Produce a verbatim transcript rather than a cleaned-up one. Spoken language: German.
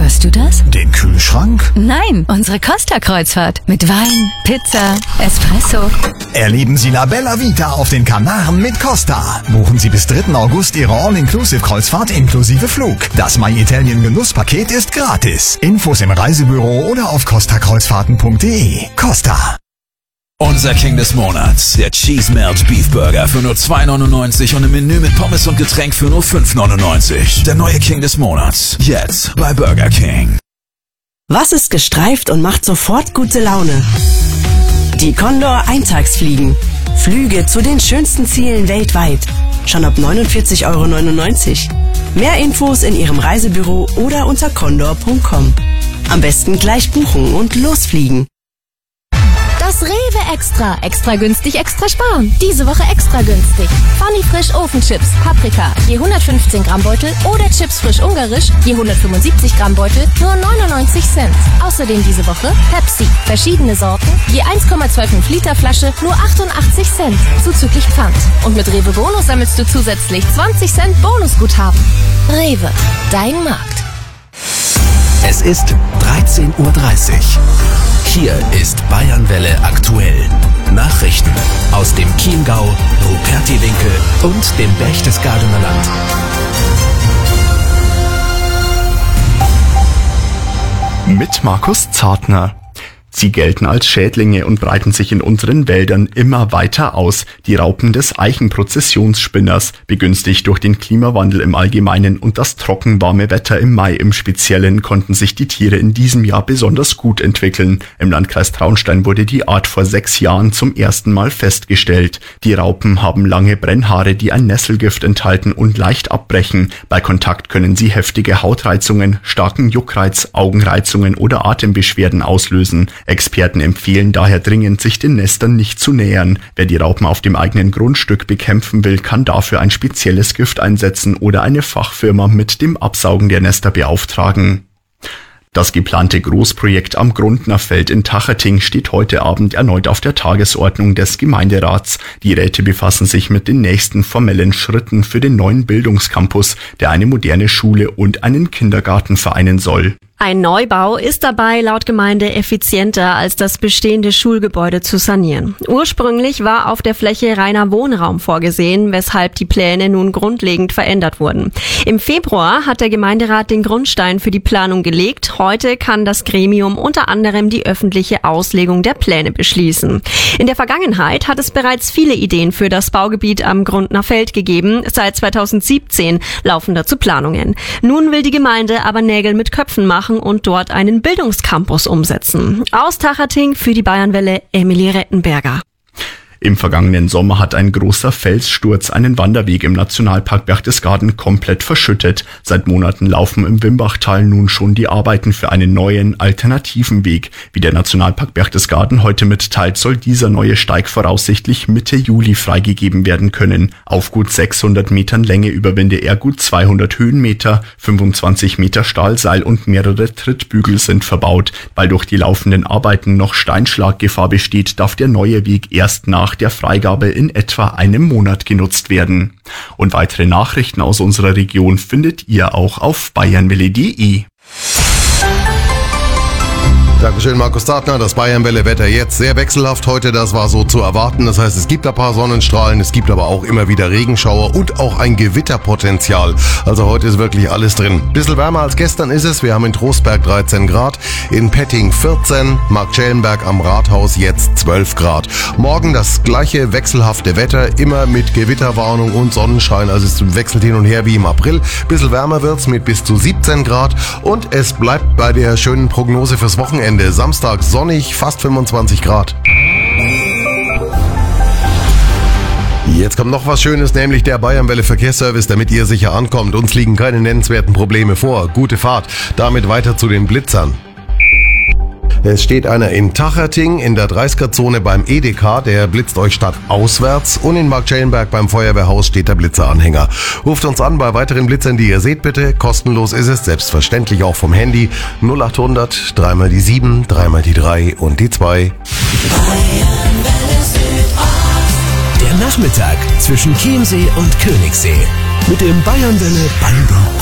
Hörst du das? Den Kühlschrank? Nein, unsere Costa-Kreuzfahrt. Mit Wein, Pizza, Espresso. Erleben Sie La Bella Vita auf den Kanaren mit Costa. Buchen Sie bis dritten August Ihre All-Inclusive-Kreuzfahrt inklusive Flug. Das My Italian Genusspaket ist gratis. Infos im Reisebüro oder auf costa kreuzfahrten punkt de. Costa. Unser King des Monats, der Cheese Melt Beef Burger für nur zwei neunundneunzig und ein Menü mit Pommes und Getränk für nur fünf neunundneunzig. Der neue King des Monats, jetzt bei Burger King. Was ist gestreift und macht sofort gute Laune? Die Condor Eintagsfliegen. Flüge zu den schönsten Zielen weltweit. Schon ab neunundvierzig Euro neunundneunzig. Mehr Infos in Ihrem Reisebüro oder unter condor punkt com. Am besten gleich buchen und losfliegen. Das Rewe Extra. Extra günstig, extra sparen. Diese Woche extra günstig. Funny Frisch Ofenchips, Paprika, je hundertfünfzehn Gramm Beutel oder Chips frisch ungarisch, je hundertfünfundsiebzig Gramm Beutel, nur neunundneunzig Cent. Außerdem diese Woche Pepsi, verschiedene Sorten, je eins Komma fünfundzwanzig Liter Flasche, nur achtundachtzig Cent, zuzüglich Pfand. Und mit Rewe Bonus sammelst du zusätzlich zwanzig Cent Bonusguthaben. Rewe, dein Markt. Es ist dreizehn Uhr dreißig. Hier ist Bayernwelle aktuell. Nachrichten aus dem Chiemgau, Rupertiwinkel und dem Berchtesgadener Land. Mit Markus Zartner. Sie gelten als Schädlinge und breiten sich in unseren Wäldern immer weiter aus. Die Raupen des Eichenprozessionsspinners, begünstigt durch den Klimawandel im Allgemeinen und das trockenwarme Wetter im Mai im Speziellen, konnten sich die Tiere in diesem Jahr besonders gut entwickeln. Im Landkreis Traunstein wurde die Art vor sechs Jahren zum ersten Mal festgestellt. Die Raupen haben lange Brennhaare, die ein Nesselgift enthalten und leicht abbrechen. Bei Kontakt können sie heftige Hautreizungen, starken Juckreiz, Augenreizungen oder Atembeschwerden auslösen. Experten empfehlen daher dringend, sich den Nestern nicht zu nähern. Wer die Raupen auf dem eigenen Grundstück bekämpfen will, kann dafür ein spezielles Gift einsetzen oder eine Fachfirma mit dem Absaugen der Nester beauftragen. Das geplante Großprojekt am Grundnerfeld in Tacherting steht heute Abend erneut auf der Tagesordnung des Gemeinderats. Die Räte befassen sich mit den nächsten formellen Schritten für den neuen Bildungscampus, der eine moderne Schule und einen Kindergarten vereinen soll. Ein Neubau ist dabei laut Gemeinde effizienter, als das bestehende Schulgebäude zu sanieren. Ursprünglich war auf der Fläche reiner Wohnraum vorgesehen, weshalb die Pläne nun grundlegend verändert wurden. Im Februar hat der Gemeinderat den Grundstein für die Planung gelegt. Heute kann das Gremium unter anderem die öffentliche Auslegung der Pläne beschließen. In der Vergangenheit hat es bereits viele Ideen für das Baugebiet am Grundnerfeld gegeben. Seit zweitausendsiebzehn laufen dazu Planungen. Nun will die Gemeinde aber Nägel mit Köpfen machen und dort einen Bildungscampus umsetzen. Aus Tacherting für die Bayernwelle Emilie Rettenberger. Im vergangenen Sommer hat ein großer Felssturz einen Wanderweg im Nationalpark Berchtesgaden komplett verschüttet. Seit Monaten laufen im Wimbachtal nun schon die Arbeiten für einen neuen, alternativen Weg. Wie der Nationalpark Berchtesgaden heute mitteilt, soll dieser neue Steig voraussichtlich Mitte Juli freigegeben werden können. Auf gut sechshundert Metern Länge überwinde er gut zweihundert Höhenmeter, fünfundzwanzig Meter Stahlseil und mehrere Trittbügel sind verbaut. Weil durch die laufenden Arbeiten noch Steinschlaggefahr besteht, darf der neue Weg erst nach der Freigabe in etwa einem Monat genutzt werden. Und weitere Nachrichten aus unserer Region findet ihr auch auf bayernwelle punkt de. Dankeschön, Markus Zartner. Das Bayernwelle-Wetter jetzt sehr wechselhaft heute, das war so zu erwarten. Das heißt, es gibt ein paar Sonnenstrahlen, es gibt aber auch immer wieder Regenschauer und auch ein Gewitterpotenzial. Also heute ist wirklich alles drin. Bisschen wärmer als gestern ist es. Wir haben in Trostberg dreizehn Grad, in Petting vierzehn, Marktschellenberg am Rathaus jetzt zwölf Grad. Morgen das gleiche wechselhafte Wetter, immer mit Gewitterwarnung und Sonnenschein. Also es wechselt hin und her wie im April. Bisschen wärmer wird's mit bis zu siebzehn Grad und es bleibt bei der schönen Prognose fürs Wochenende. Samstag sonnig, fast fünfundzwanzig Grad. Jetzt kommt noch was Schönes, nämlich der Bayernwelle Verkehrsservice, damit ihr sicher ankommt. Uns liegen keine nennenswerten Probleme vor. Gute Fahrt. Damit weiter zu den Blitzern. Es steht einer in Tacherting in der dreißiger-Zone beim Edeka, der blitzt euch stadtauswärts, und in Marktschellenberg beim Feuerwehrhaus steht der Blitzeranhänger. Ruft uns an bei weiteren Blitzern, die ihr seht bitte. Kostenlos ist es, selbstverständlich auch vom Handy. null achthundert, dreimal die sieben, dreimal die drei und die zwei. Der Nachmittag zwischen Chiemsee und Königssee mit dem Bayernwelle Bango